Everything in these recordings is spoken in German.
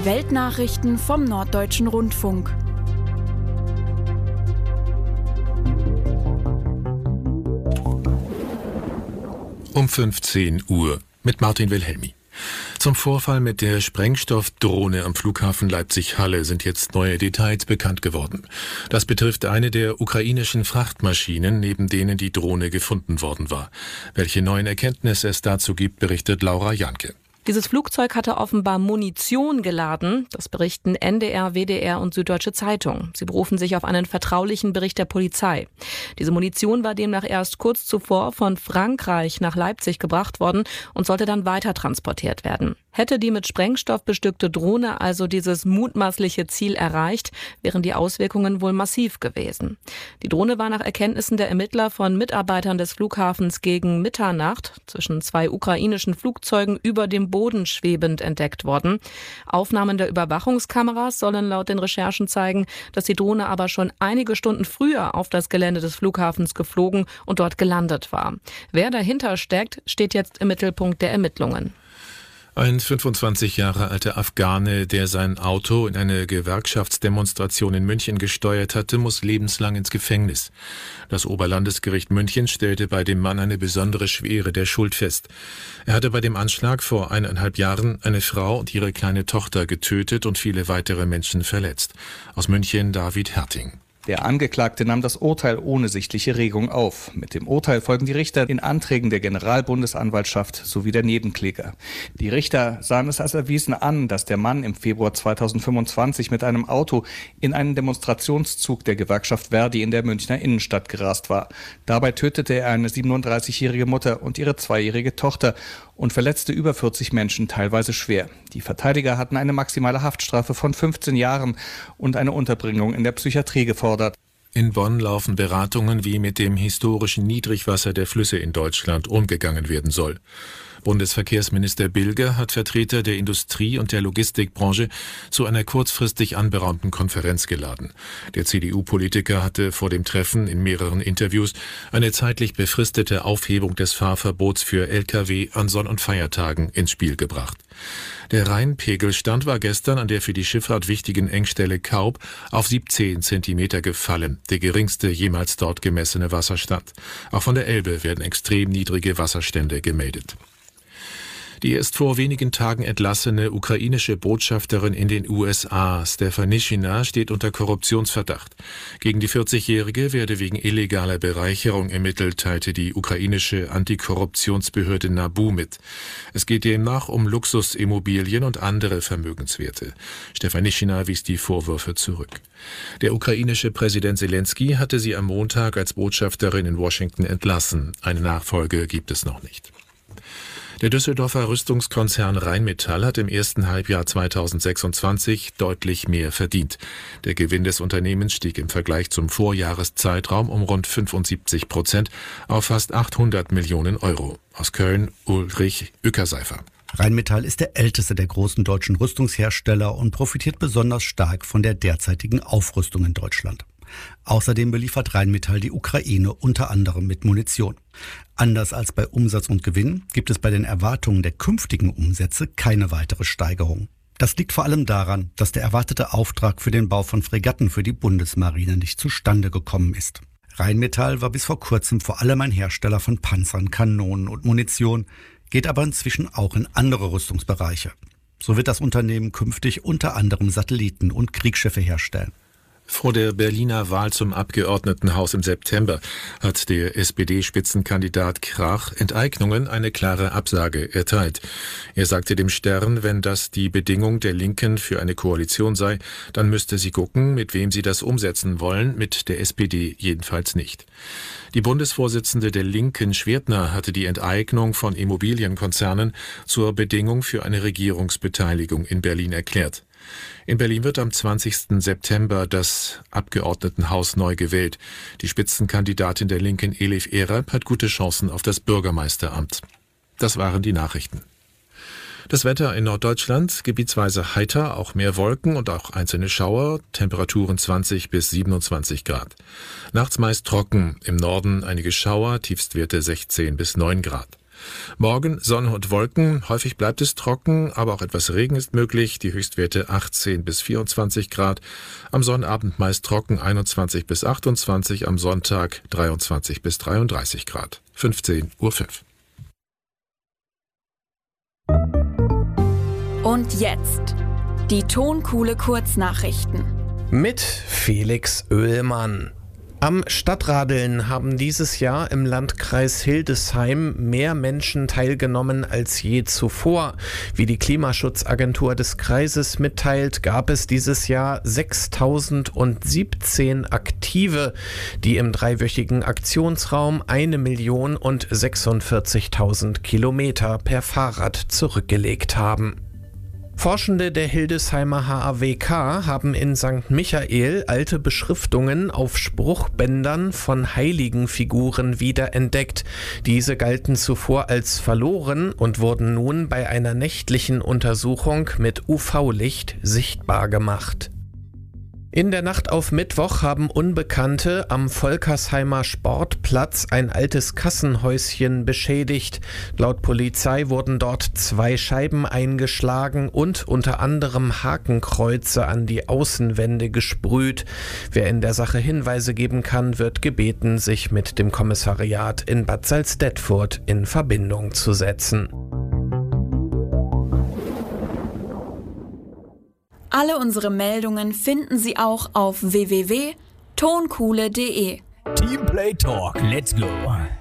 Weltnachrichten vom Norddeutschen Rundfunk. Um 15 Uhr mit Martin Wilhelmi. Zum Vorfall mit der Sprengstoffdrohne am Flughafen Leipzig-Halle sind jetzt neue Details bekannt geworden. Das betrifft eine der ukrainischen Frachtmaschinen, neben denen die Drohne gefunden worden war. Welche neuen Erkenntnisse es dazu gibt, berichtet Laura Janke. Dieses Flugzeug hatte offenbar Munition geladen. Das berichten NDR, WDR und Süddeutsche Zeitung. Sie berufen sich auf einen vertraulichen Bericht der Polizei. Diese Munition war demnach erst kurz zuvor von Frankreich nach Leipzig gebracht worden und sollte dann weiter transportiert werden. Hätte die mit Sprengstoff bestückte Drohne also dieses mutmaßliche Ziel erreicht, wären die Auswirkungen wohl massiv gewesen. Die Drohne war nach Erkenntnissen der Ermittler von Mitarbeitern des Flughafens gegen Mitternacht zwischen zwei ukrainischen Flugzeugen über dem Boden schwebend entdeckt worden. Aufnahmen der Überwachungskameras sollen laut den Recherchen zeigen, dass die Drohne aber schon einige Stunden früher auf das Gelände des Flughafens geflogen und dort gelandet war. Wer dahinter steckt, steht jetzt im Mittelpunkt der Ermittlungen. Ein 25 Jahre alter Afghane, der sein Auto in eine Gewerkschaftsdemonstration in München gesteuert hatte, muss lebenslang ins Gefängnis. Das Oberlandesgericht München stellte bei dem Mann eine besondere Schwere der Schuld fest. Er hatte bei dem Anschlag vor 1,5 Jahren eine Frau und ihre kleine Tochter getötet und viele weitere Menschen verletzt. Aus München David Herting. Der Angeklagte nahm das Urteil ohne sichtliche Regung auf. Mit dem Urteil folgen die Richter in Anträgen der Generalbundesanwaltschaft sowie der Nebenkläger. Die Richter sahen es als erwiesen an, dass der Mann im Februar 2025 mit einem Auto in einen Demonstrationszug der Gewerkschaft Verdi in der Münchner Innenstadt gerast war. Dabei tötete er eine 37-jährige Mutter und ihre 2-jährige Tochter und verletzte über 40 Menschen, teilweise schwer. Die Verteidiger hatten eine maximale Haftstrafe von 15 Jahren und eine Unterbringung in der Psychiatrie gefordert. In Bonn laufen Beratungen, wie mit dem historischen Niedrigwasser der Flüsse in Deutschland umgegangen werden soll. Bundesverkehrsminister Bilger hat Vertreter der Industrie- und der Logistikbranche zu einer kurzfristig anberaumten Konferenz geladen. Der CDU-Politiker hatte vor dem Treffen in mehreren Interviews eine zeitlich befristete Aufhebung des Fahrverbots für Lkw an Sonn- und Feiertagen ins Spiel gebracht. Der Rheinpegelstand war gestern an der für die Schifffahrt wichtigen Engstelle Kaub auf 17 Zentimeter gefallen, der geringste jemals dort gemessene Wasserstand. Auch von der Elbe werden extrem niedrige Wasserstände gemeldet. Die erst vor wenigen Tagen entlassene ukrainische Botschafterin in den USA, Stefanischina, steht unter Korruptionsverdacht. Gegen die 40-Jährige werde wegen illegaler Bereicherung ermittelt, teilte die ukrainische Antikorruptionsbehörde NABU mit. Es geht demnach um Luxusimmobilien und andere Vermögenswerte. Stefanischina wies die Vorwürfe zurück. Der ukrainische Präsident Zelensky hatte sie am Montag als Botschafterin in Washington entlassen. Eine Nachfolge gibt es noch nicht. Der Düsseldorfer Rüstungskonzern Rheinmetall hat im ersten Halbjahr 2026 deutlich mehr verdient. Der Gewinn des Unternehmens stieg im Vergleich zum Vorjahreszeitraum um rund 75% auf fast 800 Millionen Euro. Aus Köln Ulrich Ueckerseifer. Rheinmetall ist der älteste der großen deutschen Rüstungshersteller und profitiert besonders stark von der derzeitigen Aufrüstung in Deutschland. Außerdem beliefert Rheinmetall die Ukraine unter anderem mit Munition. Anders als bei Umsatz und Gewinn gibt es bei den Erwartungen der künftigen Umsätze keine weitere Steigerung. Das liegt vor allem daran, dass der erwartete Auftrag für den Bau von Fregatten für die Bundesmarine nicht zustande gekommen ist. Rheinmetall war bis vor kurzem vor allem ein Hersteller von Panzern, Kanonen und Munition, geht aber inzwischen auch in andere Rüstungsbereiche. So wird das Unternehmen künftig unter anderem Satelliten und Kriegsschiffe herstellen. Vor der Berliner Wahl zum Abgeordnetenhaus im September hat der SPD-Spitzenkandidat Krach Enteignungen eine klare Absage erteilt. Er sagte dem Stern, wenn das die Bedingung der Linken für eine Koalition sei, dann müsste sie gucken, mit wem sie das umsetzen wollen, mit der SPD jedenfalls nicht. Die Bundesvorsitzende der Linken, Schwertner, hatte die Enteignung von Immobilienkonzernen zur Bedingung für eine Regierungsbeteiligung in Berlin erklärt. In Berlin wird am 20. September das Abgeordnetenhaus neu gewählt. Die Spitzenkandidatin der Linken, Elif Erab, hat gute Chancen auf das Bürgermeisteramt. Das waren die Nachrichten. Das Wetter in Norddeutschland, gebietsweise heiter, auch mehr Wolken und auch einzelne Schauer, Temperaturen 20 bis 27 Grad. Nachts meist trocken, im Norden einige Schauer, Tiefstwerte 16 bis 9 Grad. Morgen Sonne und Wolken, häufig bleibt es trocken, aber auch etwas Regen ist möglich, die Höchstwerte 18 bis 24 Grad, am Sonnabend meist trocken 21 bis 28, am Sonntag 23 bis 33 Grad. 15:05 Uhr. Und jetzt die Tonkuhle Kurznachrichten. Mit Felix Oehlmann. Am Stadtradeln haben dieses Jahr im Landkreis Hildesheim mehr Menschen teilgenommen als je zuvor. Wie die Klimaschutzagentur des Kreises mitteilt, gab es dieses Jahr 6.017 Aktive, die im dreiwöchigen Aktionsraum 1.046.000 Kilometer per Fahrrad zurückgelegt haben. Forschende der Hildesheimer HAWK haben in St. Michael alte Beschriftungen auf Spruchbändern von Heiligenfiguren wiederentdeckt. Diese galten zuvor als verloren und wurden nun bei einer nächtlichen Untersuchung mit UV-Licht sichtbar gemacht. In der Nacht auf Mittwoch haben Unbekannte am Volkersheimer Sportplatz ein altes Kassenhäuschen beschädigt. Laut Polizei wurden dort 2 Scheiben eingeschlagen und unter anderem Hakenkreuze an die Außenwände gesprüht. Wer in der Sache Hinweise geben kann, wird gebeten, sich mit dem Kommissariat in Bad Salzdetfurt in Verbindung zu setzen. Alle unsere Meldungen finden Sie auch auf www.tonkuhle.de. Teamplay Talk, let's go.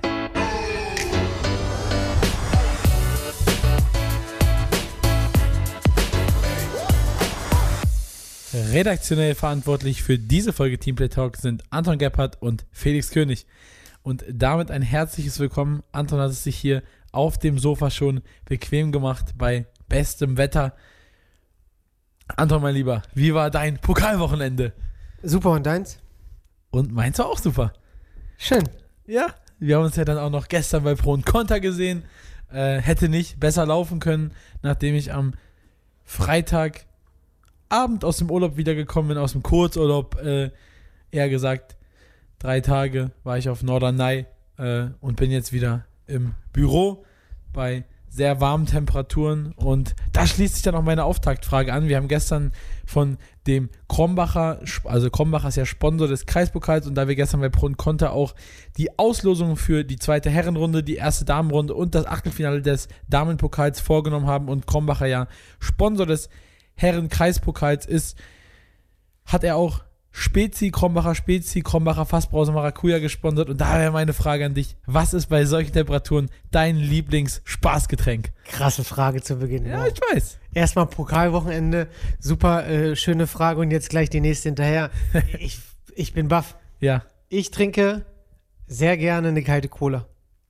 Redaktionell verantwortlich für diese Folge Teamplay Talk sind Anton Gebhardt und Felix König. Und damit ein herzliches Willkommen. Anton hat es sich hier auf dem Sofa schon bequem gemacht bei bestem Wetter. Anton, mein Lieber, wie war dein Pokalwochenende? Super, und deins? Und meins war auch super. Schön. Ja, wir haben uns ja dann auch noch gestern bei Pro und Contra gesehen. Hätte nicht besser laufen können, nachdem ich am Freitagabend aus dem Urlaub wiedergekommen bin, aus dem Kurzurlaub. Eher gesagt, 3 Tage war ich auf Norderney und bin jetzt wieder im Büro bei sehr warmen Temperaturen, und da schließt sich dann auch meine Auftaktfrage an. Wir haben gestern von dem Krombacher, also Krombacher ist ja Sponsor des Kreispokals, und da wir gestern bei Pro und Contra auch die Auslosung für die zweite Herrenrunde, die erste Damenrunde und das Achtelfinale des Damenpokals vorgenommen haben und Krombacher ja Sponsor des Herrenkreispokals ist, hat er auch Krombacher Fassbrause Maracuja gesponsert. Und da wäre meine Frage an dich: Was ist bei solchen Temperaturen dein Lieblingsspaßgetränk? Krasse Frage zu Beginn. Ja, wow. ich weiß. Erstmal Pokalwochenende, super schöne Frage, und jetzt gleich die nächste hinterher. Ich bin baff. Ja. Ich trinke sehr gerne eine kalte Cola.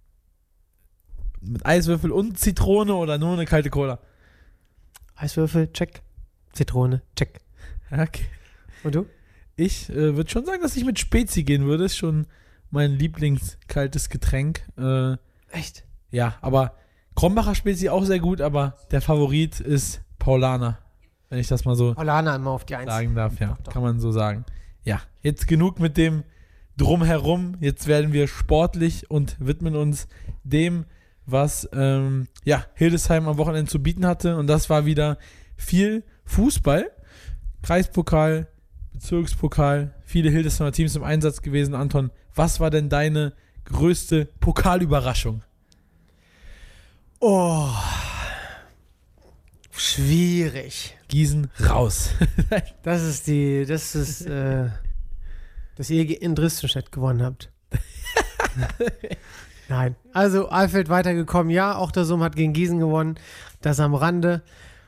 Mit Eiswürfel und Zitrone oder nur eine kalte Cola? Eiswürfel, check. Zitrone, check. Okay. Und du? Ich würde schon sagen, dass ich mit Spezi gehen würde. Ist schon mein Lieblingskaltes Getränk. Echt? Ja, aber Krombacher Spezi auch sehr gut, aber der Favorit ist Paulaner. Wenn ich das mal so Paulaner immer auf die Eins sagen darf, ja. Doch. Kann man so sagen. Ja, jetzt genug mit dem Drumherum. Jetzt werden wir sportlich und widmen uns dem, was Hildesheim am Wochenende zu bieten hatte. Und das war wieder viel Fußball. Kreispokal, Bezirkspokal, viele Hildesheimer Teams im Einsatz gewesen. Anton, was war denn deine größte Pokalüberraschung? Oh, schwierig. Gießen raus. Das ist, dass ihr in Dresden-Stadt gewonnen habt. Nein. Also Alfeld weitergekommen, ja, auch der Summ hat gegen Gießen gewonnen. Das am Rande.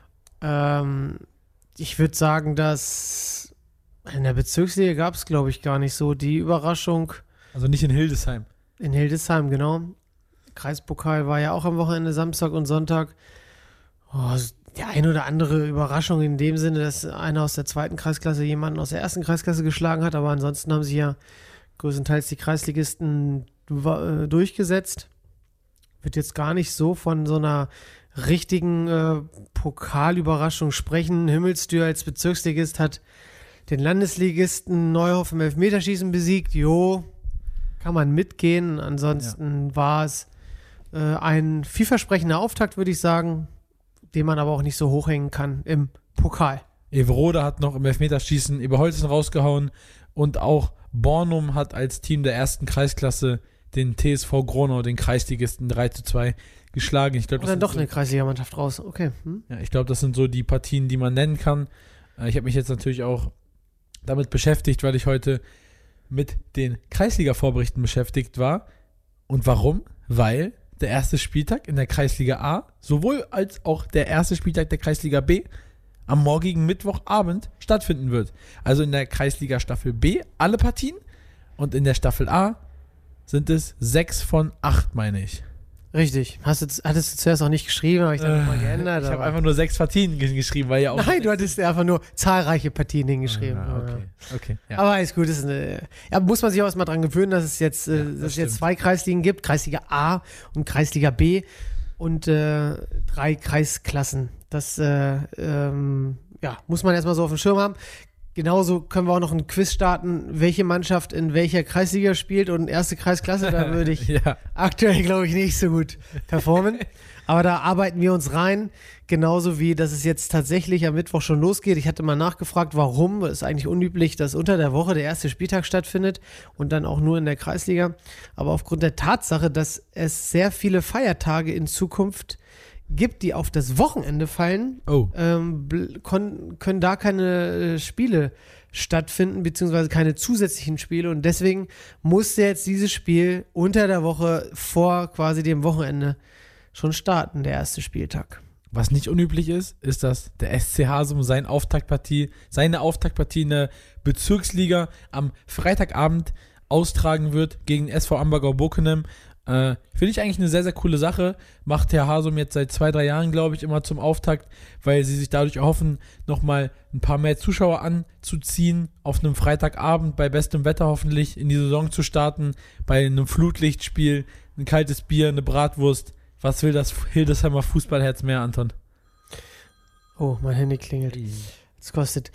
Ich würde sagen, dass in der Bezirksliga gab es, glaube ich, gar nicht so die Überraschung. Also nicht in Hildesheim. In Hildesheim, genau. Kreispokal war ja auch am Wochenende, Samstag und Sonntag. Oh, die eine oder andere Überraschung in dem Sinne, dass einer aus der zweiten Kreisklasse jemanden aus der ersten Kreisklasse geschlagen hat, aber ansonsten haben sich ja größtenteils die Kreisligisten durchgesetzt. Wird jetzt gar nicht so von so einer richtigen Pokalüberraschung sprechen. Himmelstür als Bezirksligist hat den Landesligisten Neuhoff im Elfmeterschießen besiegt. Jo, kann man mitgehen. Ansonsten war es ein vielversprechender Auftakt, würde ich sagen, den man aber auch nicht so hochhängen kann im Pokal. Everode hat noch im Elfmeterschießen Eberholzen rausgehauen und auch Bornum hat als Team der ersten Kreisklasse den TSV Gronau, den Kreisligisten 3:2 geschlagen. Ich glaub, und dann doch eine Kreisligamannschaft raus, okay. Ja, ich glaube, das sind so die Partien, die man nennen kann. Ich habe mich jetzt natürlich auch damit beschäftigt, weil ich heute mit den Kreisliga-Vorberichten beschäftigt war. Und warum? Weil der erste Spieltag in der Kreisliga A, sowohl als auch der erste Spieltag der Kreisliga B, am morgigen Mittwochabend stattfinden wird. Also in der Kreisliga Staffel B alle Partien und in der Staffel A sind es 6 von 8, meine ich. Richtig. Hattest du zuerst auch nicht geschrieben, habe ich dann nochmal geändert. Ich habe einfach nur 6 Partien geschrieben, weil ja auch... Nein, du hattest einfach nur zahlreiche Partien hingeschrieben. Okay. Ja. Aber alles gut, muss man sich auch erstmal dran gewöhnen, dass es jetzt, jetzt 2 Kreisligen gibt, Kreisliga A und Kreisliga B und 3 Kreisklassen. Das muss man erstmal so auf dem Schirm haben. Genauso können wir auch noch einen Quiz starten, welche Mannschaft in welcher Kreisliga spielt und erste Kreisklasse, da würde ich aktuell, glaube ich, nicht so gut performen. Aber da arbeiten wir uns rein, genauso wie, dass es jetzt tatsächlich am Mittwoch schon losgeht. Ich hatte mal nachgefragt, warum. Es ist eigentlich unüblich, dass unter der Woche der erste Spieltag stattfindet und dann auch nur in der Kreisliga. Aber aufgrund der Tatsache, dass es sehr viele Feiertage in Zukunft gibt, die auf das Wochenende fallen, können da keine Spiele stattfinden, beziehungsweise keine zusätzlichen Spiele und deswegen musste jetzt dieses Spiel unter der Woche vor quasi dem Wochenende schon starten, der erste Spieltag. Was nicht unüblich ist, dass der SC Hasum seine Auftaktpartie in der Bezirksliga am Freitagabend austragen wird gegen SV Ambergau-Bockenem. Finde ich eigentlich eine sehr, sehr coole Sache. Macht Herr Hasum jetzt seit 2-3 Jahren, glaube ich, immer zum Auftakt, weil sie sich dadurch erhoffen, nochmal ein paar mehr Zuschauer anzuziehen, auf einem Freitagabend bei bestem Wetter hoffentlich in die Saison zu starten, bei einem Flutlichtspiel, ein kaltes Bier, eine Bratwurst. Was will das Hildesheimer Fußballherz mehr, Anton? Oh, mein Handy klingelt. Es kostet.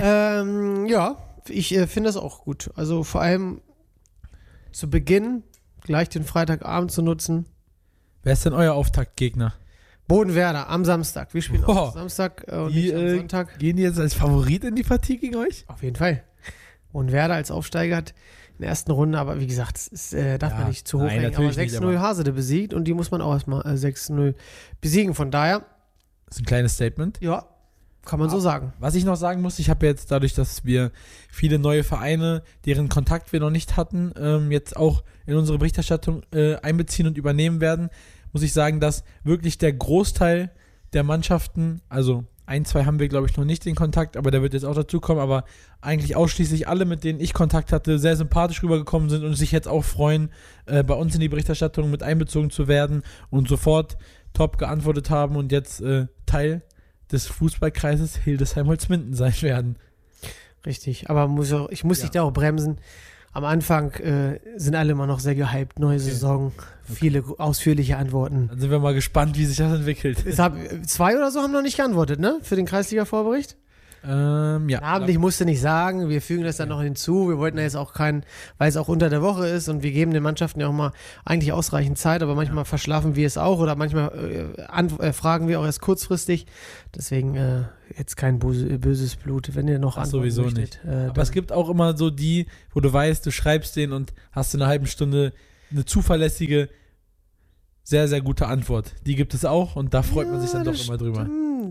Ich finde das auch gut. Also vor allem zu Beginn gleich den Freitagabend zu nutzen. Wer ist denn euer Auftaktgegner? Bodenwerder am Samstag. Wir spielen auch Samstag und nicht am Sonntag. Gehen die jetzt als Favorit in die Partie gegen euch? Auf jeden Fall. Bodenwerder als Aufsteiger hat in der ersten Runde, aber wie gesagt, das darf man nicht zu hoch hängen. Aber 6-0 Hasede besiegt und die muss man auch erstmal 6-0 besiegen. Von daher. Das ist ein kleines Statement. Ja, kann man so sagen. Was ich noch sagen muss, ich habe jetzt dadurch, dass wir viele neue Vereine, deren Kontakt wir noch nicht hatten, jetzt auch in unsere Berichterstattung einbeziehen und übernehmen werden, muss ich sagen, dass wirklich der Großteil der Mannschaften, also 1, 2 haben wir, glaube ich, noch nicht den Kontakt, aber der wird jetzt auch dazukommen, aber eigentlich ausschließlich alle, mit denen ich Kontakt hatte, sehr sympathisch rübergekommen sind und sich jetzt auch freuen, bei uns in die Berichterstattung mit einbezogen zu werden und sofort top geantwortet haben und jetzt Teil des Fußballkreises Hildesheim-Holzminden sein werden. Richtig, aber ich muss dich da auch bremsen. Am Anfang sind alle immer noch sehr gehypt, neue Saison, viele ausführliche Antworten. Dann sind wir mal gespannt, wie sich das entwickelt. 2 oder so haben noch nicht geantwortet, ne? Für den Kreisliga-Vorbericht? Ja. Namentlich musste nicht sagen, wir fügen das dann noch hinzu. Wir wollten ja jetzt auch weil es auch unter der Woche ist und wir geben den Mannschaften ja auch mal eigentlich ausreichend Zeit, aber manchmal verschlafen wir es auch oder manchmal fragen wir auch erst kurzfristig. Deswegen jetzt kein böses Blut, wenn ihr noch antworten sowieso möchtet. Nicht. Aber es gibt auch immer so die, wo du weißt, du schreibst den und hast in einer halben Stunde eine zuverlässige, sehr, sehr gute Antwort. Die gibt es auch und da freut man sich dann doch immer drüber.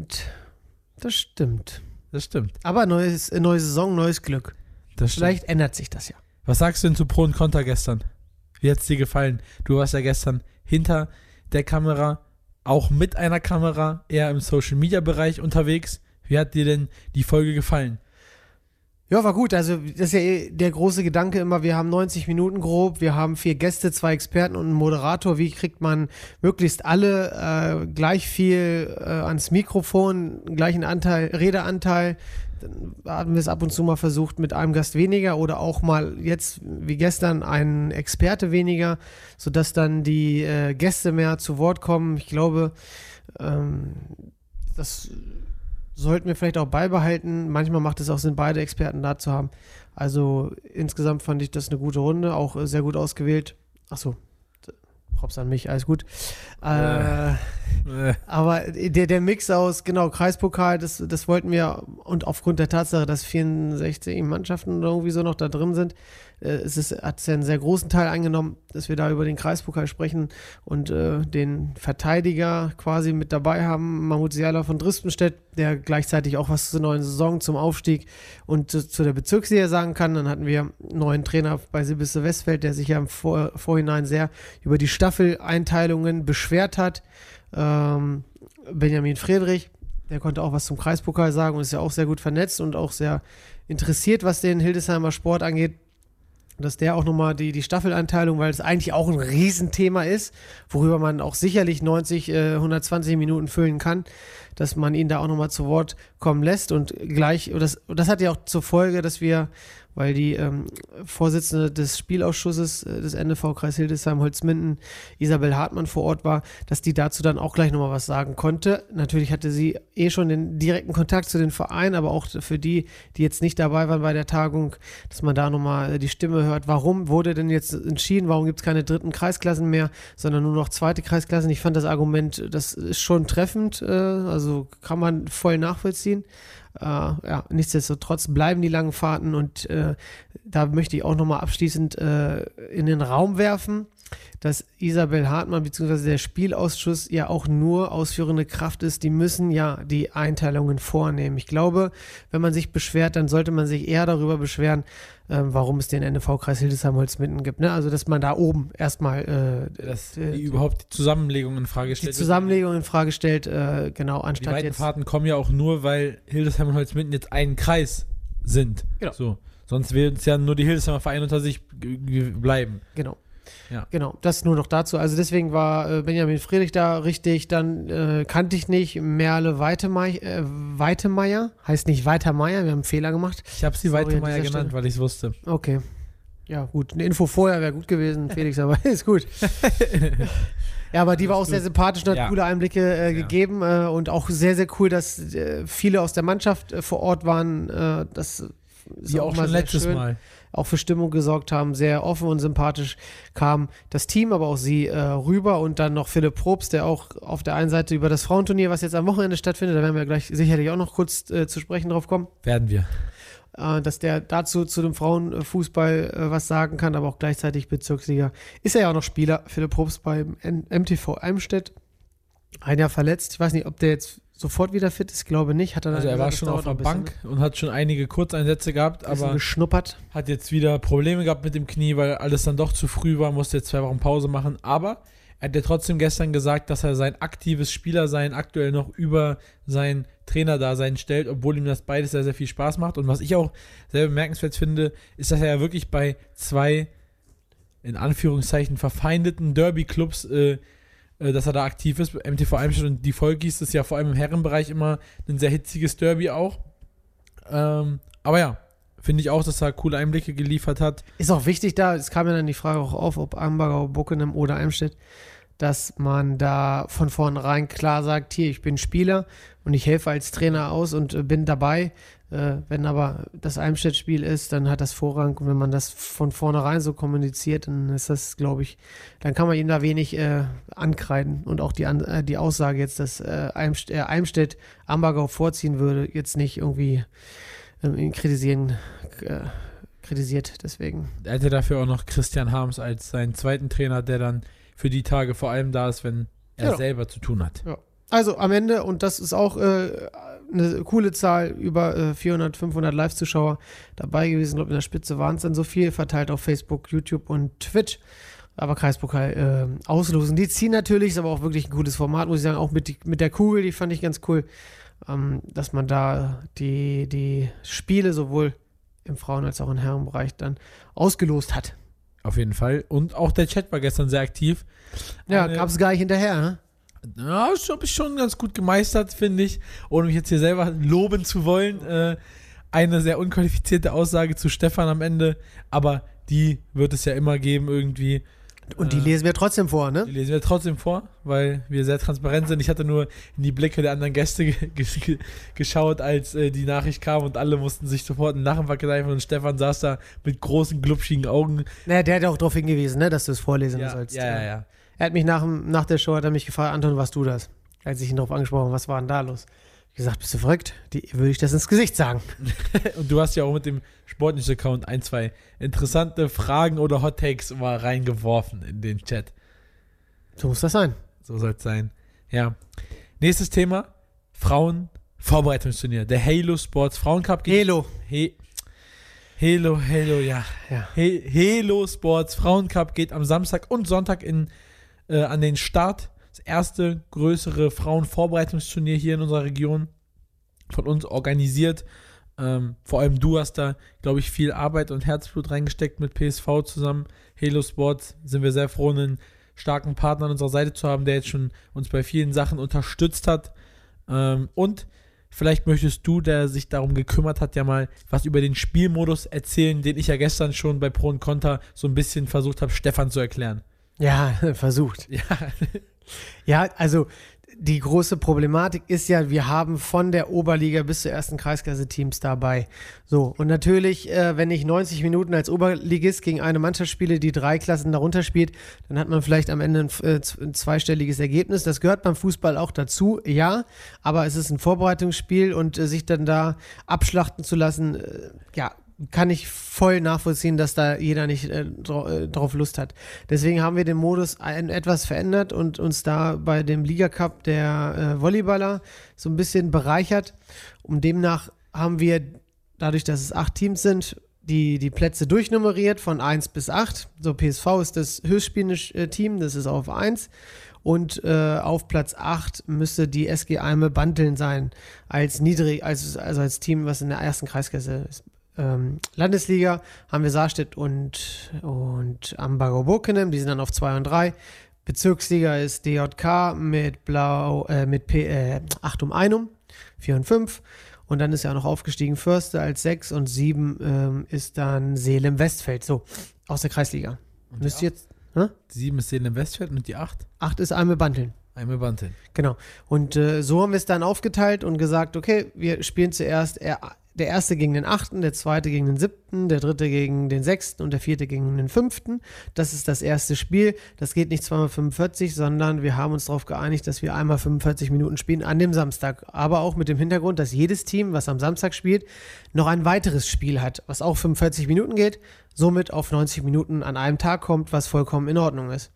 Das stimmt. Das stimmt. Aber neue Saison, neues Glück. Vielleicht ändert sich das ja. Was sagst du denn zu Pro und Contra gestern? Wie hat es dir gefallen? Du warst ja gestern hinter der Kamera, auch mit einer Kamera, eher im Social-Media-Bereich unterwegs. Wie hat dir denn die Folge gefallen? Ja, war gut. Also das ist ja der große Gedanke immer, wir haben 90 Minuten grob, wir haben 4 Gäste, 2 Experten und einen Moderator. Wie kriegt man möglichst alle gleich viel ans Mikrofon, gleichen Redeanteil? Dann haben wir es ab und zu mal versucht mit einem Gast weniger oder auch mal jetzt wie gestern ein Experte weniger, sodass dann die Gäste mehr zu Wort kommen. Ich glaube, das sollten wir vielleicht auch beibehalten. Manchmal macht es auch Sinn, beide Experten da zu haben. Also insgesamt fand ich das eine gute Runde, auch sehr gut ausgewählt. Achso, Props an mich, alles gut. Aber der Mix aus, genau, Kreispokal, das wollten wir, und aufgrund der Tatsache, dass 64 Mannschaften oder irgendwie so noch da drin sind, hat es ja einen sehr großen Teil eingenommen, dass wir da über den Kreispokal sprechen und den Verteidiger quasi mit dabei haben, Mahmut Siala von Drispenstedt, der gleichzeitig auch was zur neuen Saison, zum Aufstieg und zu der Bezirksliga sagen kann. Dann hatten wir einen neuen Trainer bei Silvester Westfeld, der sich ja im Vorhinein sehr über die Staffeleinteilungen beschwert hat. Benjamin Friedrich, der konnte auch was zum Kreispokal sagen und ist ja auch sehr gut vernetzt und auch sehr interessiert, was den Hildesheimer Sport angeht. Dass der auch nochmal die Staffeleinteilung, weil es eigentlich auch ein Riesenthema ist, worüber man auch sicherlich 120 Minuten füllen kann, dass man ihn da auch nochmal zu Wort kommen lässt und das hat ja auch zur Folge, dass wir, weil die Vorsitzende des Spielausschusses des NFV-Kreis Hildesheim-Holzminden, Isabel Hartmann, vor Ort war, dass die dazu dann auch gleich nochmal was sagen konnte. Natürlich hatte sie schon den direkten Kontakt zu den Vereinen, aber auch für die jetzt nicht dabei waren bei der Tagung, dass man da nochmal die Stimme hört. Warum wurde denn jetzt entschieden, warum gibt es keine dritten Kreisklassen mehr, sondern nur noch zweite Kreisklassen? Ich fand das Argument, das ist schon treffend, also kann man voll nachvollziehen. Nichtsdestotrotz bleiben die langen Fahrten und da möchte ich auch nochmal abschließend in den Raum werfen, dass Isabel Hartmann bzw. der Spielausschuss ja auch nur ausführende Kraft ist. Die müssen ja die Einteilungen vornehmen. Ich glaube, wenn man sich beschwert, dann sollte man sich eher darüber beschweren, warum es den NFV-Kreis Hildesheim-Holzminden gibt. Ne? Also, dass man da oben erstmal überhaupt die Zusammenlegung in Frage stellt. Die Zusammenlegung in Frage stellt, genau, anstatt die weiten jetzt... Fahrten kommen ja auch nur, weil Hildesheim und Holzminden jetzt einen Kreis sind. Genau. So. Sonst werden es ja nur die Hildesheimer Vereine unter sich bleiben. Genau. Ja. Genau, das nur noch dazu. Also deswegen war Benjamin Friedrich da richtig, dann kannte ich nicht Merle Weitemeier, heißt nicht Weitermeier, wir haben einen Fehler gemacht. Ich habe sie Weitemeier genannt, weil ich es wusste. Okay, ja gut, eine Info vorher wäre gut gewesen, Felix, aber ist gut. Ja, aber die war auch sehr sympathisch und hat coole Einblicke gegeben und auch sehr, sehr cool, dass viele aus der Mannschaft vor Ort waren, das die auch schon letztes Mal auch für Stimmung gesorgt haben, sehr offen und sympathisch kam das Team, aber auch sie rüber und dann noch Philipp Probst, der auch auf der einen Seite über das Frauenturnier, was jetzt am Wochenende stattfindet, da werden wir gleich sicherlich auch noch kurz zu sprechen drauf kommen. Werden wir. Dass der dazu zu dem Frauenfußball was sagen kann, aber auch gleichzeitig Bezirksliga. Ist er ja auch noch Spieler, Philipp Probst beim MTV Eibenstedt. Ein Jahr verletzt, ich weiß nicht, ob der jetzt sofort wieder fit ist, glaube nicht. Also er war schon auf der Bank und hat schon einige Kurzeinsätze gehabt, aber geschnuppert. Hat jetzt wieder Probleme gehabt mit dem Knie, weil alles dann doch zu früh war, musste jetzt 2 Wochen Pause machen. Aber er hat ja trotzdem gestern gesagt, dass er sein aktives Spielersein aktuell noch über sein Trainerdasein stellt, obwohl ihm das beides sehr, sehr viel Spaß macht. Und was ich auch sehr bemerkenswert finde, ist, dass er ja wirklich bei 2, in Anführungszeichen, verfeindeten Derby-Clubs dass er da aktiv ist. MTV Eibenstedt und die Volkis ist ja vor allem im Herrenbereich immer ein sehr hitziges Derby auch. Aber ja, finde ich auch, dass er coole Einblicke geliefert hat. Ist auch wichtig da, es kam ja dann die Frage auch auf, ob Ambergau, Bockenem oder Eibenstedt, dass man da von vornherein klar sagt, hier, ich bin Spieler und ich helfe als Trainer aus und bin dabei. Wenn aber das Eibenstedt-Spiel ist, dann hat das Vorrang. Und wenn man das von vornherein so kommuniziert, dann ist das, glaube ich, dann kann man ihm da wenig ankreiden. Und auch die Aussage jetzt, dass Eibenstedt Ambergau vorziehen würde, jetzt nicht irgendwie ihn kritisiert. Deswegen. Er hätte dafür auch noch Christian Harms als seinen zweiten Trainer, der dann für die Tage vor allem da ist, wenn er selber zu tun hat. Ja. Also am Ende, und das ist auch eine coole Zahl, über 400, 500 Live-Zuschauer dabei gewesen. Ich glaube, in der Spitze waren es dann so viel, verteilt auf Facebook, YouTube und Twitch. Aber Kreispokal auslosen. Die ziehen natürlich, ist aber auch wirklich ein cooles Format, muss ich sagen. Auch mit der Kugel, die fand ich ganz cool, dass man da die Spiele sowohl im Frauen- als auch im Herrenbereich dann ausgelost hat. Auf jeden Fall. Und auch der Chat war gestern sehr aktiv. Ja, gab es gar nicht hinterher, ne? Ja, das habe ich schon ganz gut gemeistert, finde ich. Ohne mich jetzt hier selber loben zu wollen. Eine sehr unqualifizierte Aussage zu Stefan am Ende. Aber die wird es ja immer geben irgendwie. Und die lesen wir trotzdem vor, ne? Die lesen wir trotzdem vor, weil wir sehr transparent sind. Ich hatte nur in die Blicke der anderen Gäste geschaut, als die Nachricht kam und alle mussten sich sofort einen Lachen verkneifen und Stefan saß da mit großen, glubschigen Augen. Naja, der hat auch darauf hingewiesen, ne, dass du es vorlesen ja, sollst. Ja. Er hat mich nach der Show hat er mich gefragt, Anton, warst du das? Als ich ihn darauf angesprochen habe, was war denn da los? Ich gesagt, bist du verrückt? Würde ich das ins Gesicht sagen. Und du hast ja auch mit dem Sportnews-Account 2 interessante Fragen oder Hot Takes mal reingeworfen in den Chat. So muss das sein. So soll es sein. Ja. Nächstes Thema. Frauen-Vorbereitungsturnier. Der Halo Sports Frauencup. Halo, ja. Halo Sports Frauencup geht am Samstag und Sonntag an den Start. Das erste größere Frauenvorbereitungsturnier hier in unserer Region. Von uns organisiert. Vor allem du hast da, glaube ich, viel Arbeit und Herzblut reingesteckt mit PSV zusammen. Halo Sports sind wir sehr froh, einen starken Partner an unserer Seite zu haben, der jetzt schon uns bei vielen Sachen unterstützt hat. Und vielleicht möchtest du, der sich darum gekümmert hat, ja mal was über den Spielmodus erzählen, den ich ja gestern schon bei Pro und Contra so ein bisschen versucht habe, Stefan zu erklären. Ja, versucht. Ja, also die große Problematik ist ja, wir haben von der Oberliga bis zur ersten Kreisklasse Teams dabei. So, und natürlich, wenn ich 90 Minuten als Oberligist gegen eine Mannschaft spiele, die 3 Klassen darunter spielt, dann hat man vielleicht am Ende ein zweistelliges Ergebnis. Das gehört beim Fußball auch dazu, ja, aber es ist ein Vorbereitungsspiel und sich dann da abschlachten zu lassen, kann ich voll nachvollziehen, dass da jeder nicht drauf Lust hat. Deswegen haben wir den Modus etwas verändert und uns da bei dem Liga-Cup der Volleyballer so ein bisschen bereichert. Und demnach haben wir, dadurch, dass es 8 Teams sind, die Plätze durchnummeriert von 1 bis 8. So, PSV ist das höchstspielende Team, das ist auf 1. Und auf Platz 8 müsste die SG Alme Banteln sein, als Team, was in der ersten Kreisklasse ist. Landesliga haben wir Saarstedt und Ambergo-Burkenem, die sind dann auf 2 und 3. Bezirksliga ist DJK mit Achtum Einum, 4 und 5. Und dann ist ja auch noch aufgestiegen Förster als 6 und 7 ist dann Seelem-Westfeld. So, aus der Kreisliga. Müsst ihr jetzt. 7 ist Seelem-Westfeld und die 8? 8 ist Alme-Banteln. Alme-Banteln. Genau. Und so haben wir es dann aufgeteilt und gesagt, okay, wir spielen zuerst der erste gegen den 8., der zweite gegen den 7., der dritte gegen den 6. und der vierte gegen den 5. Das ist das erste Spiel. Das geht nicht 2x45, sondern wir haben uns darauf geeinigt, dass wir einmal 45 Minuten spielen an dem Samstag. Aber auch mit dem Hintergrund, dass jedes Team, was am Samstag spielt, noch ein weiteres Spiel hat, was auch 45 Minuten geht, somit auf 90 Minuten an einem Tag kommt, was vollkommen in Ordnung ist.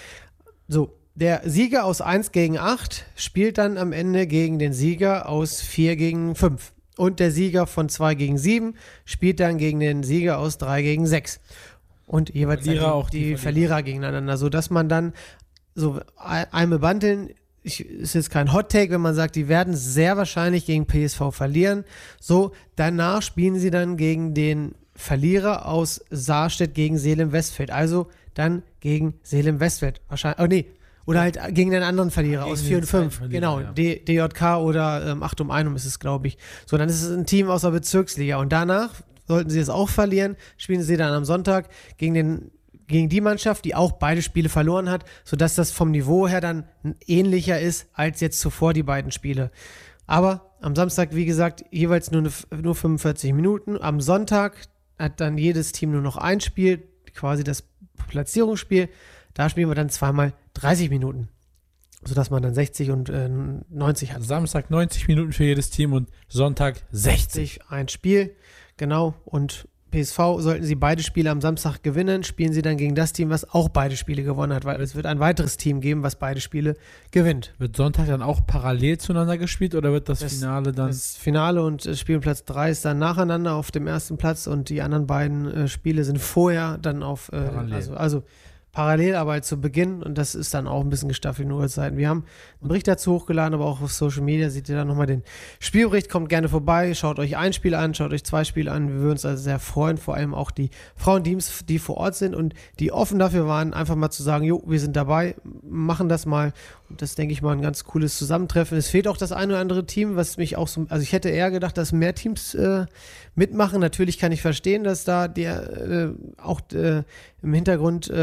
So, der Sieger aus 1 gegen 8 spielt dann am Ende gegen den Sieger aus 4 gegen 5. Und der Sieger von 2 gegen 7 spielt dann gegen den Sieger aus 3 gegen 6. Und jeweils die Verlierer gegeneinander, sodass man dann so Alme Banteln, ist jetzt kein Hot Take, wenn man sagt, die werden sehr wahrscheinlich gegen PSV verlieren. So, danach spielen sie dann gegen den Verlierer aus Saarstedt gegen Seelem-Westfeld. Also dann gegen Seelem-Westfeld. Wahrscheinlich, oder halt gegen den anderen Verlierer aus 4 und 5. Genau, ja. DJK oder Achtum Einum ist es, glaube ich. So, dann ist es ein Team aus der Bezirksliga. Und danach, sollten sie es auch verlieren, spielen sie dann am Sonntag gegen die Mannschaft, die auch beide Spiele verloren hat, sodass das vom Niveau her dann ähnlicher ist als jetzt zuvor die beiden Spiele. Aber am Samstag, wie gesagt, jeweils nur 45 Minuten. Am Sonntag hat dann jedes Team nur noch ein Spiel, quasi das Platzierungsspiel. Da spielen wir dann zweimal 30 Minuten, sodass man dann 60 und 90 hat. Samstag 90 Minuten für jedes Team und Sonntag 60. Ein Spiel, genau. Und PSV, sollten sie beide Spiele am Samstag gewinnen, spielen sie dann gegen das Team, was auch beide Spiele gewonnen hat, weil es wird ein weiteres Team geben, was beide Spiele gewinnt. Wird Sonntag dann auch parallel zueinander gespielt oder wird das Finale dann? Das Finale und Spielplatz 3 ist dann nacheinander auf dem ersten Platz und die anderen beiden Spiele sind vorher dann auf also parallel, aber halt zu Beginn und das ist dann auch ein bisschen gestaffelt in Uhrzeiten. Wir haben einen Bericht dazu hochgeladen, aber auch auf Social Media seht ihr dann nochmal den Spielbericht. Kommt gerne vorbei, schaut euch ein Spiel an, schaut euch 2 Spiele an. Wir würden uns also sehr freuen, vor allem auch die Frauenteams, die vor Ort sind und die offen dafür waren, einfach mal zu sagen, jo, wir sind dabei, machen das mal. Und das, denke ich mal, ein ganz cooles Zusammentreffen. Es fehlt auch das eine oder andere Team, was mich auch so, also ich hätte eher gedacht, dass mehr Teams mitmachen. Natürlich kann ich verstehen, dass da im Hintergrund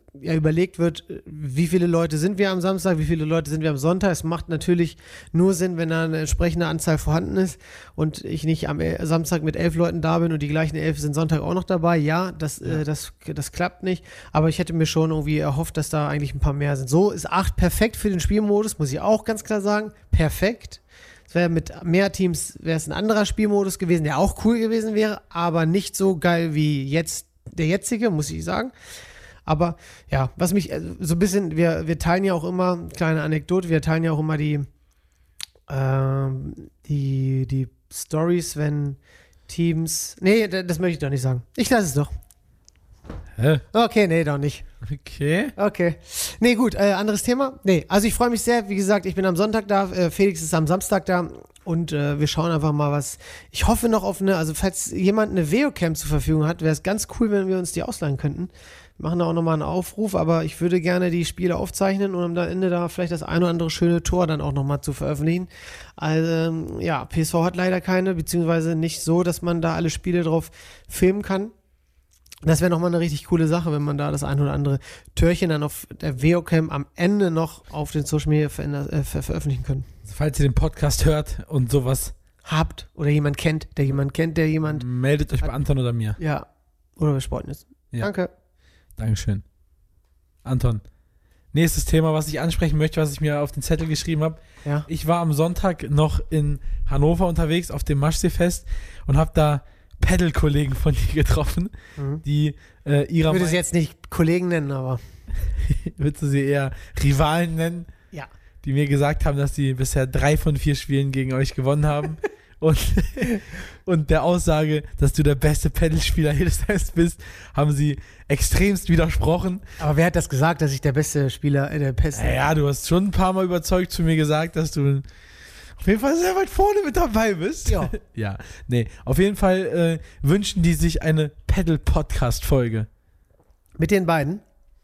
überlegt wird, wie viele Leute sind wir am Samstag, wie viele Leute sind wir am Sonntag. Es macht natürlich nur Sinn, wenn da eine entsprechende Anzahl vorhanden ist und ich nicht am Samstag mit 11 Leuten da bin und die gleichen 11 sind Sonntag auch noch dabei. Ja, das klappt nicht, aber ich hätte mir schon irgendwie erhofft, dass da eigentlich ein paar mehr sind. So ist 8 perfekt für den Spielmodus, muss ich auch ganz klar sagen. Perfekt. Es wäre mit mehr Teams, wäre es ein anderer Spielmodus gewesen, der auch cool gewesen wäre, aber nicht so geil wie jetzt der jetzige, muss ich sagen. Aber ja, was mich so ein bisschen, wir teilen ja auch immer, kleine Anekdote, wir teilen ja auch immer die Stories, wenn Teams, nee, das möchte ich doch nicht sagen. Ich lasse es doch. Hä? Okay, nee, doch nicht. Okay. Nee, gut, anderes Thema. Nee, also ich freue mich sehr. Wie gesagt, ich bin am Sonntag da, Felix ist am Samstag da und wir schauen einfach mal, was. Ich hoffe noch auf also falls jemand eine Veo-Cam zur Verfügung hat, wäre es ganz cool, wenn wir uns die ausleihen könnten. Wir machen da auch nochmal einen Aufruf, aber ich würde gerne die Spiele aufzeichnen und am Ende da vielleicht das ein oder andere schöne Tor dann auch nochmal zu veröffentlichen. Also, ja, PSV hat leider keine, beziehungsweise nicht so, dass man da alle Spiele drauf filmen kann. Das wäre nochmal eine richtig coole Sache, wenn man da das ein oder andere Törchen dann auf der Veo-Cam am Ende noch auf den Social Media veröffentlichen können. Also falls ihr den Podcast hört und sowas habt oder jemand kennt, der jemand meldet euch bei Anton oder mir. Ja, oder bei Sportnews. Ja. Danke. Dankeschön. Anton, nächstes Thema, was ich ansprechen möchte, was ich mir auf den Zettel geschrieben habe. Ja. Ich war am Sonntag noch in Hannover unterwegs auf dem Maschseefest und habe da Pedal-Kollegen von dir getroffen, die ihrer Ich würde sie jetzt nicht Kollegen nennen, aber würdest du sie eher Rivalen nennen? Ja. Die mir gesagt haben, dass sie bisher 3 von 4 Spielen gegen euch gewonnen haben. und der Aussage, dass du der beste Pedalspieler Hildesheims bist, haben sie extremst widersprochen. Aber wer hat das gesagt, dass ich der beste Spieler, der beste? Naja, du hast schon ein paar Mal überzeugt zu mir gesagt, dass du auf jeden Fall sehr weit vorne mit dabei bist. Ja. Ja, nee, auf jeden Fall wünschen die sich eine Pedal-Podcast-Folge. Mit den beiden?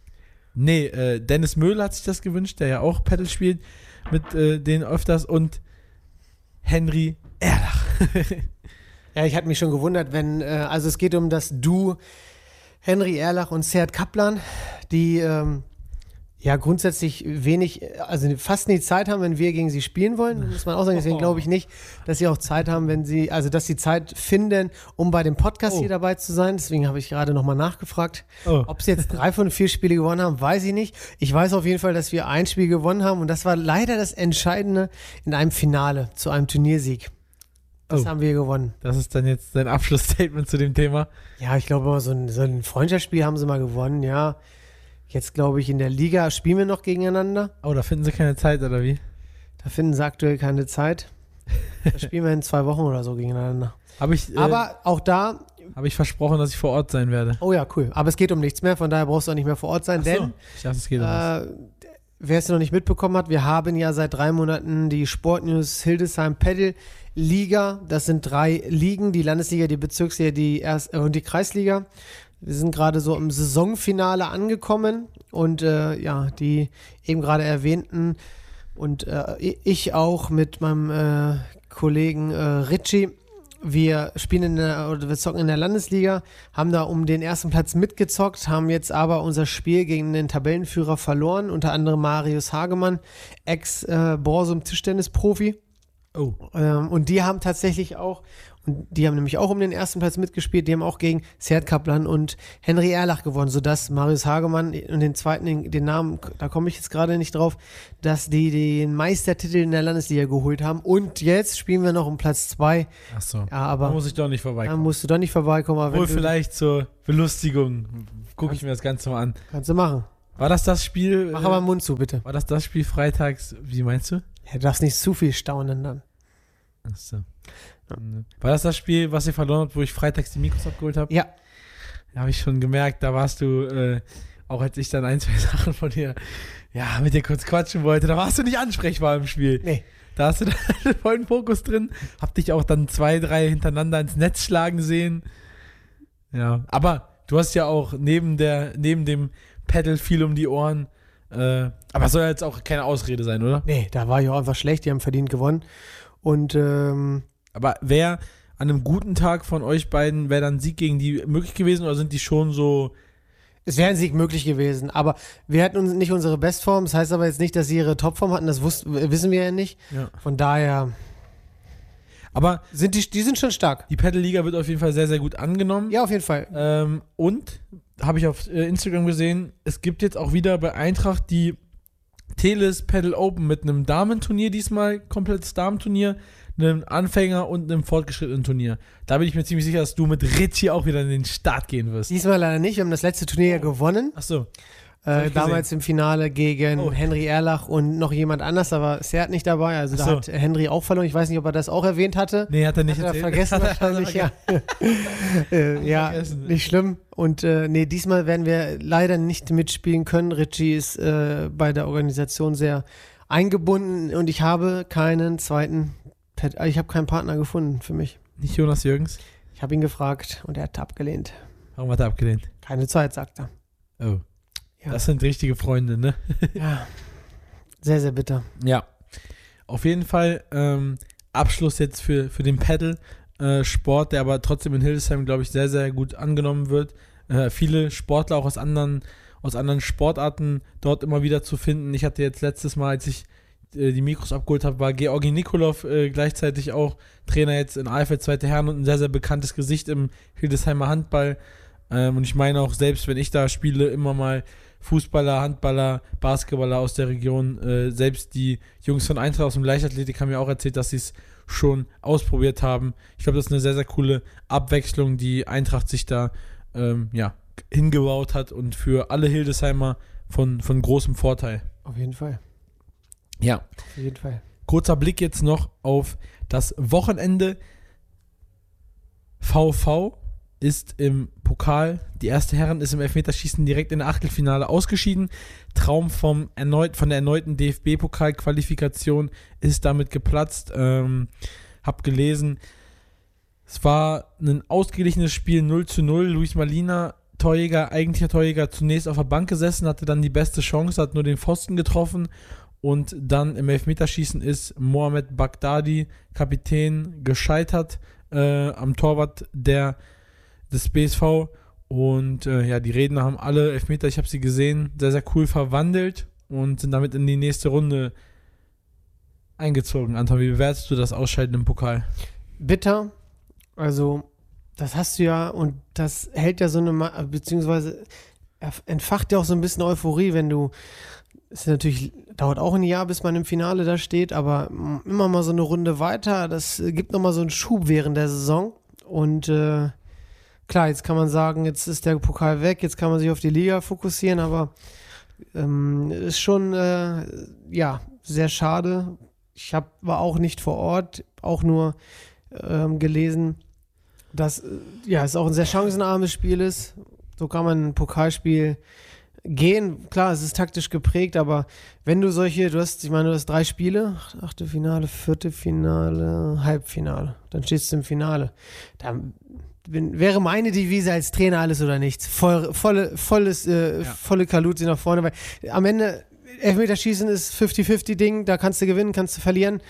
Nee, Dennis Möhl hat sich das gewünscht, der ja auch Pedal spielt, mit denen öfters und Henry Erlach. Ja, ich hatte mich schon gewundert, wenn, also es geht um das Duo Henry Erlach und Sead Kaplan, die ja grundsätzlich also fast nie Zeit haben, wenn wir gegen sie spielen wollen, muss man auch sagen. Deswegen glaube ich nicht, dass sie auch Zeit haben, dass sie Zeit finden, um bei dem Podcast hier dabei zu sein. Deswegen habe ich gerade nochmal nachgefragt. Ob sie jetzt 3 von 4 Spiele gewonnen haben, weiß ich nicht. Ich weiß auf jeden Fall, dass wir ein Spiel gewonnen haben und das war leider das Entscheidende in einem Finale zu einem Turniersieg. Das haben wir gewonnen. Das ist dann jetzt dein Abschlussstatement zu dem Thema? Ja, ich glaube, so ein Freundschaftsspiel haben sie mal gewonnen, ja. Jetzt glaube ich, in der Liga spielen wir noch gegeneinander. Oh, da finden sie keine Zeit, oder wie? Da finden sie aktuell keine Zeit. Da spielen wir in 2 Wochen oder so gegeneinander. Aber auch da... Habe ich versprochen, dass ich vor Ort sein werde. Oh ja, cool. Aber es geht um nichts mehr, von daher brauchst du auch nicht mehr vor Ort sein. Ach so. Denn, ich dachte, es geht um was. Wer es noch nicht mitbekommen hat, wir haben ja seit 3 Monaten die Sportnews Hildesheim Pedal Liga. Das sind 3 Ligen, die Landesliga, die Bezirksliga, und die Kreisliga. Wir sind gerade so im Saisonfinale angekommen und die eben gerade erwähnten und ich auch mit meinem Kollegen Richie, wir zocken in der Landesliga, haben da um den ersten Platz mitgezockt, haben jetzt aber unser Spiel gegen den Tabellenführer verloren, unter anderem Marius Hagemann, Ex-Borsum-Tischtennis-Profi. Und die haben tatsächlich auch, und die haben nämlich auch um den ersten Platz mitgespielt, die haben auch gegen Sead Kaplan und Henry Erlach gewonnen, sodass Marius Hagemann und den zweiten, den Namen, da komme ich jetzt gerade nicht drauf, dass die den Meistertitel in der Landesliga geholt haben und jetzt spielen wir noch um Platz 2. Ach so, ja, aber da muss ich doch nicht vorbeikommen. Da musst du doch nicht vorbeikommen. Aber wohl vielleicht zur Belustigung gucke ich mir das Ganze mal an. Kannst du machen. War das Spiel? Mach aber den Mund zu, bitte. War das Spiel freitags, wie meinst du? Ja, du darfst nicht zu viel staunen dann. Ach so. Ja. War das Spiel, was ihr verloren habt, wo ich freitags die Mikros abgeholt habe? Ja. Da habe ich schon gemerkt, da warst du, auch als ich dann 1, 2 Sachen von dir, mit dir kurz quatschen wollte, da warst du nicht ansprechbar im Spiel. Nee. Da hast du dann vollen Fokus drin, hab dich auch dann 2, 3 hintereinander ins Netz schlagen sehen. Ja, aber du hast ja auch neben dem Pedal viel um die Ohren, aber soll ja jetzt auch keine Ausrede sein, oder? Nee, da war ich auch einfach schlecht, die haben verdient gewonnen. Und aber wer an einem guten Tag von euch beiden, wäre dann Sieg gegen die möglich gewesen oder sind die schon so Es wäre ein Sieg möglich gewesen, aber wir hatten nicht unsere Bestform. Das heißt aber jetzt nicht, dass sie ihre Topform hatten. Das wissen wir ja nicht. Ja. Von daher. Aber die sind schon stark. Die Paddle-Liga wird auf jeden Fall sehr, sehr gut angenommen. Ja, auf jeden Fall. Und, habe ich auf Instagram gesehen, es gibt jetzt auch wieder bei Eintracht die Teles Paddle Open mit einem Damenturnier diesmal, komplettes Damenturnier, einem Anfänger und einem fortgeschrittenen Turnier. Da bin ich mir ziemlich sicher, dass du mit Richie auch wieder in den Start gehen wirst. Diesmal leider nicht. Wir haben das letzte Turnier ja gewonnen. Ach so. Damals im Finale gegen Henry Erlach und noch jemand anders, aber Sert nicht dabei. Also da hat Henry auch verloren. Ich weiß nicht, ob er das auch erwähnt hatte. Nee, hat er nicht erzählt. Vergessen wahrscheinlich, ja. Ja, nicht schlimm. Und diesmal werden wir leider nicht mitspielen können. Richie ist bei der Organisation sehr eingebunden und ich habe keinen Partner gefunden für mich. Nicht Jonas Jürgens? Ich habe ihn gefragt und er hat abgelehnt. Warum hat er abgelehnt? Keine Zeit, sagt er. Oh. Ja. Das sind richtige Freunde, ne? Ja. Sehr, sehr bitter. Ja. Auf jeden Fall Abschluss jetzt für den Paddle-Sport, der aber trotzdem in Hildesheim, glaube ich, sehr, sehr gut angenommen wird. Viele Sportler auch aus anderen Sportarten dort immer wieder zu finden. Ich hatte jetzt letztes Mal, als ich die Mikros abgeholt habe, war Georgi Nikolov gleichzeitig auch Trainer jetzt in Eifel 2. Herren und ein sehr, sehr bekanntes Gesicht im Hildesheimer Handball. Und ich meine auch, selbst wenn ich da spiele, immer mal Fußballer, Handballer, Basketballer aus der Region, selbst die Jungs von Eintracht aus dem Leichtathletik haben mir auch erzählt, dass sie es schon ausprobiert haben. Ich glaube, das ist eine sehr, sehr coole Abwechslung, die Eintracht sich da hingebaut hat und für alle Hildesheimer von großem Vorteil. Auf jeden Fall. Ja. Auf jeden Fall. Kurzer Blick jetzt noch auf das Wochenende. VV ist im Pokal, die erste Herren ist im Elfmeterschießen direkt in der Achtelfinale ausgeschieden. Traum von der erneuten DFB-Pokal-Qualifikation ist damit geplatzt. Hab gelesen, es war ein ausgeglichenes Spiel 0:0. Luis Malina, eigentlicher Torjäger, zunächst auf der Bank gesessen, hatte dann die beste Chance, hat nur den Pfosten getroffen. Und dann im Elfmeterschießen ist Mohamed Bagdadi, Kapitän, gescheitert am Torwart des BSV. Und die Redner haben alle Elfmeter, ich habe sie gesehen, sehr, sehr cool verwandelt und sind damit in die nächste Runde eingezogen. Anton, wie bewertest du das Ausscheiden im Pokal? Bitter. Also, das hast du ja und das hält ja so eine, beziehungsweise entfacht ja auch so ein bisschen Euphorie, wenn du, es natürlich dauert auch ein Jahr, bis man im Finale da steht, aber immer mal so eine Runde weiter, das gibt nochmal so einen Schub während der Saison und klar, jetzt kann man sagen, jetzt ist der Pokal weg, jetzt kann man sich auf die Liga fokussieren, aber ist schon sehr schade. Ich war auch nicht vor Ort, auch nur gelesen, dass es auch ein sehr chancenarmes Spiel ist. So kann man ein Pokalspiel gehen. Klar, es ist taktisch geprägt, aber wenn du du hast 3 Spiele, Achtelfinale, Viertelfinale, Halbfinale, dann stehst du im Finale. Dann wäre meine Devise als Trainer alles oder nichts. Volle Kaluzi nach vorne, weil am Ende Elfmeterschießen ist 50-50 Ding, da kannst du gewinnen, kannst du verlieren.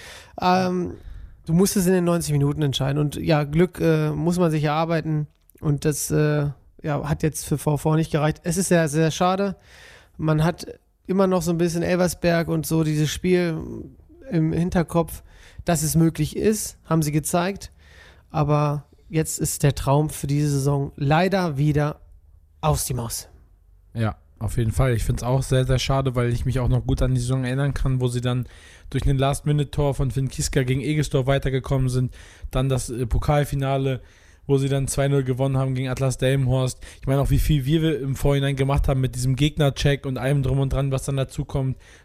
Du musst es in den 90 Minuten entscheiden und ja, Glück muss man sich erarbeiten und das hat jetzt für VV nicht gereicht. Es ist sehr, sehr schade. Man hat immer noch so ein bisschen Elversberg und so dieses Spiel im Hinterkopf, dass es möglich ist, haben sie gezeigt, aber jetzt ist der Traum für diese Saison leider wieder aus die Maus. Ja, auf jeden Fall. Ich finde es auch sehr, sehr schade, weil ich mich auch noch gut an die Saison erinnern kann, wo sie dann durch ein Last-Minute-Tor von Finn Kiska gegen Egestorf weitergekommen sind. Dann das Pokalfinale, wo sie dann 2-0 gewonnen haben gegen Atlas Delmenhorst. Ich meine auch, wie viel wir im Vorhinein gemacht haben mit diesem Gegnercheck und allem drum und dran, was dann dazu kommt.